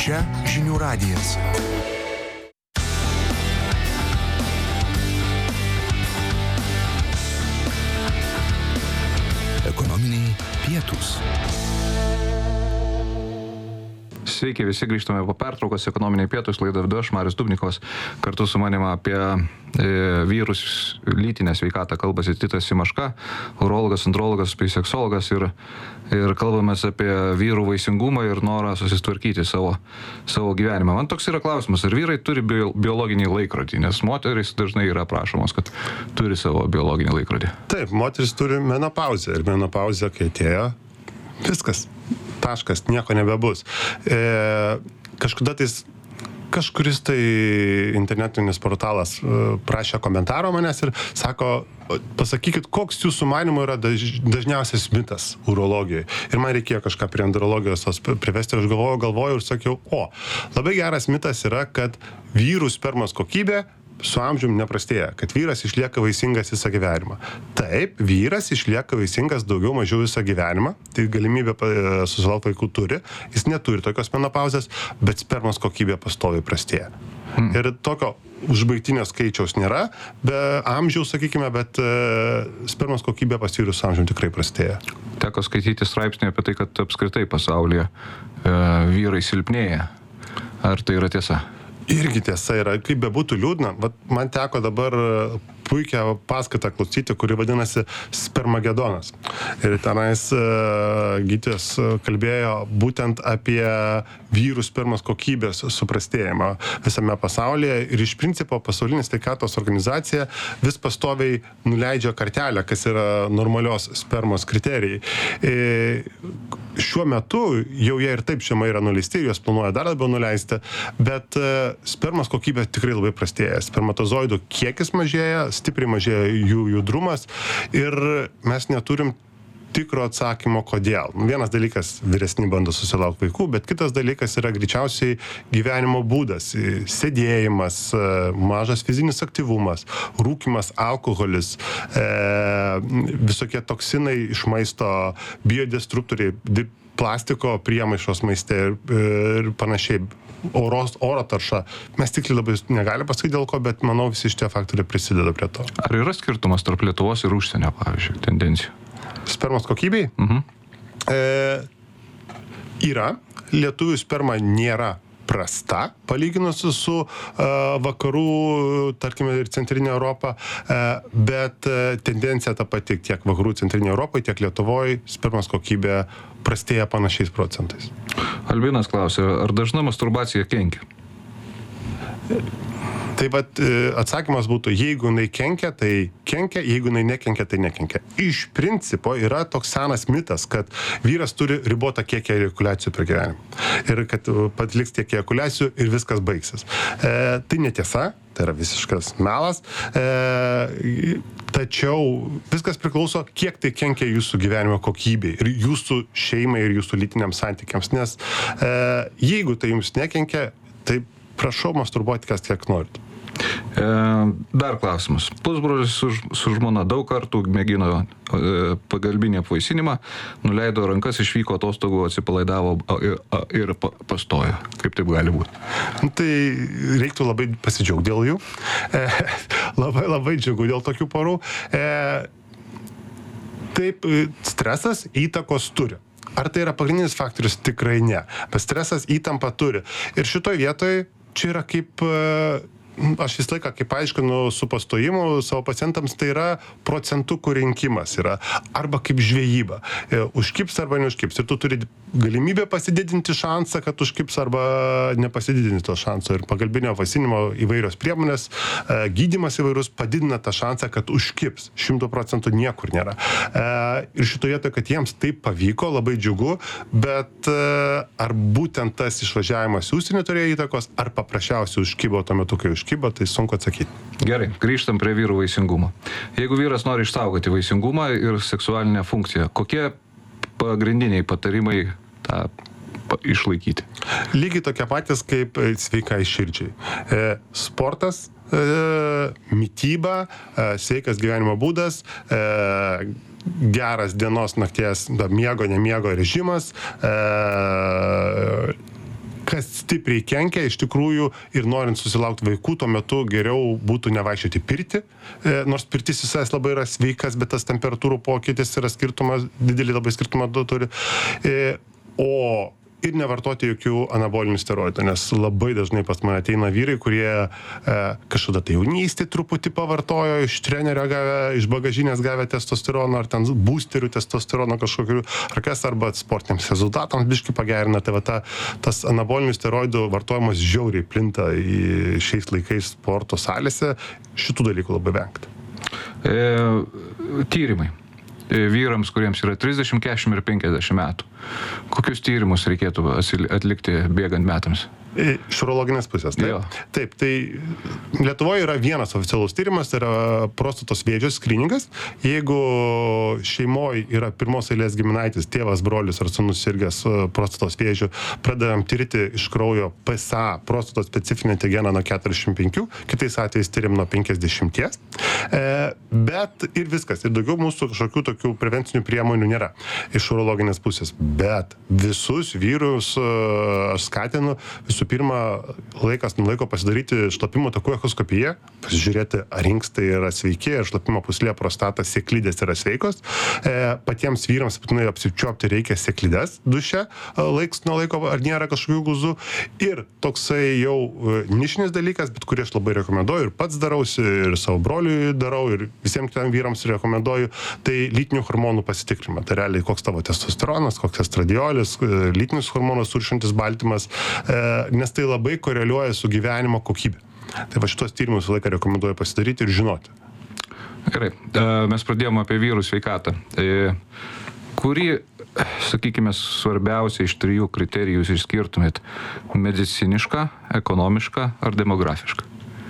Čia žinių radijas. Ekonominiai pietūs. Sveiki, visi grįžtame po pertraukos, ekonominiai pietūs, laidą vedu aš, Marius Dubnikovas. Kartu su manimi apie vyrus lytinę sveikatą kalbasi Titas Simaška, urologas, andrologas, bei seksologas ir kalbamės apie vyrų vaisingumą ir norą susitvarkyti savo gyvenimą. Man toks yra klausimas, ar vyrai turi biologinį laikrodį, nes moterys dažnai yra prašomos, kad turi savo biologinį laikrodį. Taip, moteris turi menopauzę ir menopauzė, kai atėjo, viskas. Taškas, nieko nebebus. Kažkuris tai internetinis portalas prašė komentaro manęs ir sako, pasakykit, koks jūsų manymu yra dažniausias mitas urologijoje. Ir man reikėjo kažką prie andrologijos privesti, aš galvojau ir sakiau, labai geras mitas yra, kad vyrų spermos kokybė su amžiumi neprastėja, kad vyras išlieka vaisingas visą gyvenimą. Taip, vyras išlieka vaisingas daugiau mažiau visą gyvenimą, tai galimybė susilaukti vaikų turi, jis neturi tokios menopauzės, bet spermos kokybė pastoviai prastėja. Ir tokio užbaigtinio skaičiaus nėra, be amžiaus, sakykime, bet spermos kokybė pas vyrus su amžiumi tikrai prastėja. Teko skaityti straipsnį apie tai, kad apskritai pasaulyje vyrai silpnėja. Ar tai yra tiesa? Irgi tiesa yra, kaip bebūtų liūdna, man teko dabar puikią paskaitą klausyti, kuri vadinasi Spermagedonas. Ir tenais gydytojas kalbėjo būtent apie vyrų spermos kokybės suprastėjimą visame pasaulyje. Ir iš principo pasaulinė sveikatos organizacija vis pastoviai nuleidžia kartelę, kas yra normalios spermos kriterijai. Šiuo metu jau jie ir taip žemai yra nuleisti, juos planuoja dar labiau nuleisti, bet spermos kokybė tikrai labai prastėja. Spermatozoidų kiekis mažėja, stipriai mažėja jų judrumas ir mes neturim tikro atsakymo, kodėl. Vienas dalykas, vyresni bando susilaukti vaikų, bet kitas dalykas yra greičiausiai gyvenimo būdas. Sėdėjimas, mažas fizinis aktyvumas, rūkymas, alkoholis, visokie toksinai iš maisto, biodestruktoriai, plastiko priemaišos maiste ir panašiai. Oro tarša. Mes tikrai labai negalime pasakyti dėl ko, bet manau visi šitie faktoriai prisideda prie to. Ar yra skirtumas tarp Lietuvos ir užsienio, pavyzdžiui, tendencijų? Spermos kokybei? Yra. Lietuvių sperma nėra prasta, palyginus su vakarų, tarkime, ir centrinė Europa, bet tendencija ta pati tiek vakarų centrinė Europoje, tiek Lietuvoje spermos kokybė prastėja panašiais procentais. Albinas klausė, ar dažna masturbacija kenkia? Tai atsakymas būtų, jeigu jinai kenkia, tai kenkia, jeigu jinai nekenkia, tai nekenkia. Iš principo yra toks senas mitas, kad vyras turi ribotą kiekį ejakuliacijų per gyvenimą. Ir kad patliks tiek ejakuliacijų ir viskas baigsis. Tai netiesa, tai yra visiškas melas. Tačiau viskas priklauso, kiek tai kenkia jūsų gyvenimo kokybei ir jūsų šeimai ir jūsų lytiniams santykiams. Nes jeigu tai jums nekenkia, tai prašau masturbuoti kas kiek norit. Dar klausimas. Pusbrolis su žmona daug kartų mėgino pagalbinį apvaisinimą, nuleido rankas, išvyko atostogų, atsipalaidavo ir pastojo. Kaip taip gali būti? Tai reiktų labai pasidžiaugti dėl jų. Labai džiugu dėl tokių porų. Taip, stresas įtakos turi. Ar tai yra pagrindinis faktorius? Tikrai ne. Bet stresas įtampą turi. Ir šitoj vietoj čia yra kaip... Aš vis laiką, kaip aiškinu su pastojimu savo pacientams, tai yra procentukų rinkimas yra, arba kaip žvejyba. Užkips arba neužkips. Ir tu turi galimybę pasididinti šansą, kad užkips arba nepasididinti to šansą. Ir pagalbinio apvaisinimo įvairios priemonės, gydymas įvairus padidina tą šansą, kad užkips. 100% niekur nėra. Ir šitoje vietoje, kad jiems taip pavyko, labai džiugu, bet ar būtent tas išvažiavimas į užsienį turėjo įtakos, ar paprasčiausiai užkibo tuo metu, kai užkibo, tai sunku atsakyti. Gerai, grįžtam prie vyrų vaisingumo. Jeigu vyras nori išsaugoti vaisingumą ir seksualinę funkciją, kokie pagrindiniai patarimai tą išlaikyti? Lygiai tokie patys kaip sveikai širdžiai. Sportas, mityba, sveikas gyvenimo būdas, geras dienos nakties miego, nemiego režimas, kas stipriai kenkia iš tikrųjų ir norint susilaukti vaikų, tuo metu geriau būtų nevaikščioti pirtį, nors pirtis visais labai yra sveikas, bet tas temperatūrų pokytis yra skirtumas, didelį labai skirtumą turi. O ir nevartoti jokių anabolinių steroidų, nes labai dažnai pas mane ateina vyrai, kurie kažkada tai jaunystėje truputį pavartojo, iš trenerio gavę, iš bagažinės gavę testosterono, ar ten boosterių testosterono kažkokių, ar kas, arba sportiniams rezultatams biškį pagerina. Tai va tas anabolinių steroidų vartojimas žiauriai plinta šiais laikais sporto salėse, šitų dalykų labai vengti. Tyrimai. Vyrams, kuriems yra 30, 40 ir 50 metų. Kokius tyrimus reikėtų atlikti bėgant metams? Iš urologinės pusės. Taip, tai Lietuvoje yra vienas oficialus tyrimas, tai yra prostatos vėžio skryningas. Jeigu šeimoje yra pirmos eilės giminaitis, tėvas, brolis ar sūnus sirgęs prostatos vėžiu, pradedam tirti iš kraujo PSA, prostatos specifinį antigeną nuo 45, kitais atvejais tyrim nuo 50. Bet ir viskas. Ir daugiau mūsų kažkokių tokių prevencinių priemonių nėra iš urologinės pusės. Bet visus vyrus aš skatinu visų pirma, laikas nuo laiko pasidaryti šlapimo takų echoskopiją, pasižiūrėti, ar inkstai yra sveiki, ar šlapimo pūslė, prostata, sėklidės yra sveikos. Patiems vyrams apsičiuopti reikia sėklides duše, laiks nuo laiko, ar nėra kažkokių guzų. Ir toksai jau nišinis dalykas, bet kurį aš labai rekomenduoju, ir pats darausi, ir savo broliui darau, ir visiems kitiems vyrams rekomenduoju, tai lytinių hormonų pasitikrinimą. Tai realiai koks tavo testosteronas, koks estradiolis, lytinis hormonas suršantis baltymas, nes tai labai koreliuoja su gyvenimo kokybė. Tai va šitos tyrimus laiką rekomenduoju pasidaryti ir žinoti. Gerai, mes pradėjome apie vyrų sveikatą. Kurį, sakykime, svarbiausia iš 3 kriterijų jūs išskirtumėt? Medicinišką, ekonomišką ar demografišką?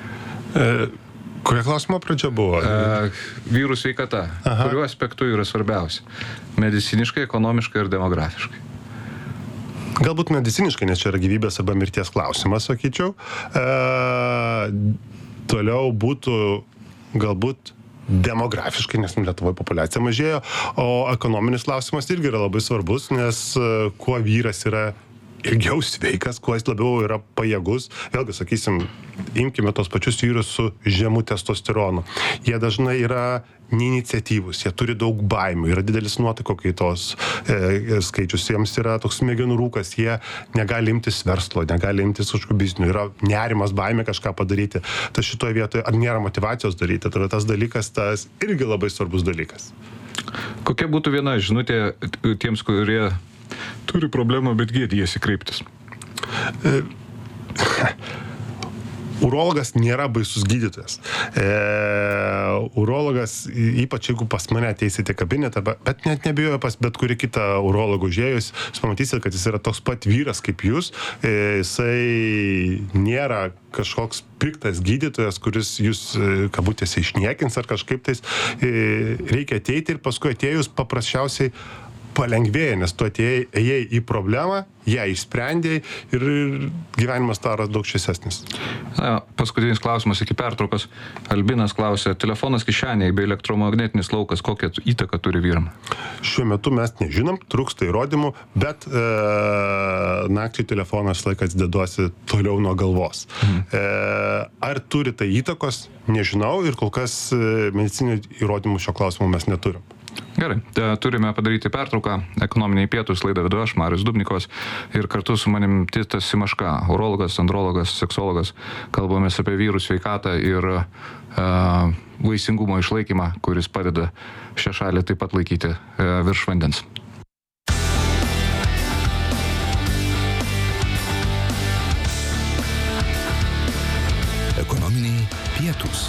Kuria klausimo pradžia buvo? Vyrų sveikata. Kuriuo aspektu yra svarbiausia? Mediciniškai, ekonomiškai ir demografiškai? Galbūt mediciniškai, nes čia yra gyvybės arba mirties klausimas, sakyčiau. Toliau būtų galbūt demografiškai, nes Lietuvoje populiacija mažėjo, o ekonominis klausimas irgi yra labai svarbus, nes kuo vyras yra ilgiau sveikas, kuo jis labiau yra pajėgus. Vėlgi, sakysim, imkime tos pačius vyrus su žemu testosteronu. Jie dažnai yra neiniciatyvus, jie turi daug baimių, yra didelis nuotaiko kaitos skaičius, jiems yra toks smegenų rūkas, jie negali imtis verslo, negali imtis kažkokių biznių, yra nerimas, baimė kažką padaryti. Tai šitoje vietoje, ar nėra motyvacijos daryti, tai tas dalykas, tas irgi labai svarbus dalykas. Kokia būtų viena žinutė tiems, kurie turi problemą, bet gėdijasi kreiptis? Urologas nėra baisus gydytojas. Urologas, ypač jeigu pas mane ateisite kabinetą, bet net nebijoju pas bet kurį kitą urologą užėjus, jūs pamatysite, kad jis yra toks pat vyras kaip jūs. Jisai nėra kažkoks piktas gydytojas, kuris jūs kabutėse išniekins ar kažkaip tais. Reikia ateiti ir paskui atėjus paprasčiausiai palengvėja, nes tu atėjai į problemą, ją išsprendėjai ir gyvenimas taras daug šviesesnis. Paskutinis klausimas iki pertraukos. Albinas klausė, telefonas kišenėje bei elektromagnetinis laukas, kokią įtaką turi vyram? Šiuo metu mes nežinom, trūksta įrodymų, bet nakčiai telefonas laikas deduosi toliau nuo galvos. Ar turi tai įtakos? Nežinau ir kol kas medicinių įrodymų šio klausimo mes neturim. Gerai, turime padaryti pertrauką. Ekonominiai pietūs laidą vedu aš, Marius Dubnikovas, ir kartu su manim Titas Simaška, urologas, andrologas, seksologas. Kalbamės apie vyrų sveikatą ir vaisingumo išlaikymą, kuris padeda šią šalį taip pat laikyti virš vandens. Ekonominiai pietūs.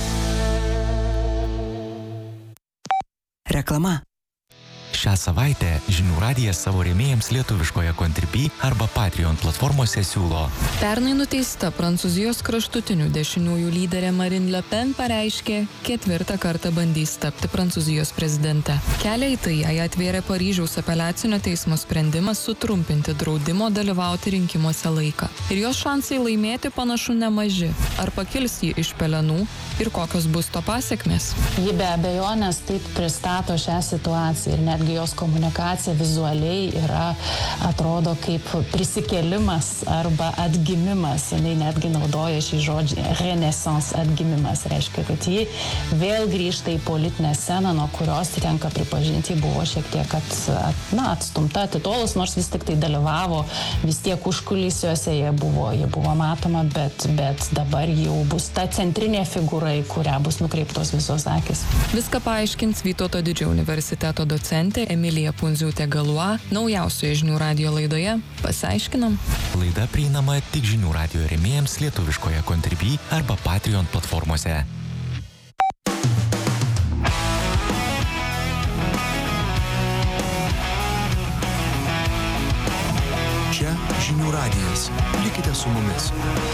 Reklama. Šią savaitę Žinių radijas savo rėmėjams lietuviškoje Contribui arba Patreon platformose siūlo. Pernai nuteista Prancūzijos kraštutinių dešiniųjų lyderė Marine Le Pen pareiškė, 4. kartą bandys tapti Prancūzijos prezidente. Kelią į tai jai atvėrė Paryžiaus apeliacinio teismo sprendimas sutrumpinti draudimo dalyvauti rinkimuose laiką. Ir jos šansai laimėti panašu nemaži. Ar pakils ji iš pelenų ir kokios bus to pasekmės? Ji be abejonės taip pristato šią situaciją ir netgi vėlgi jos komunikacija vizualiai atrodo kaip prisikėlimas arba atgimimas. Jinai netgi naudoja šį žodį renaissance, atgimimas. Reiškia, kad ji vėl grįžta į politinę sceną, nuo kurios tenka pripažinti, buvo šiek tiek atstumta, atitolus, nors vis tik tai dalyvavo, vis tiek užkulisiuose jie buvo matoma, bet dabar jau bus ta centrinė figūra, į kurią bus nukreiptos visos akis. Viską paaiškins Vytauto Didžiojo universiteto docentė Emilija Pundziūtė-Galua naujausioje Žinių radijo laidoje Pasiaiškinam. Laida prieinama tik Žinių radijo rėmėjams lietuviškoje Contribui arba Patreon platformose. Čia Žinių radijas. Likite su mumis.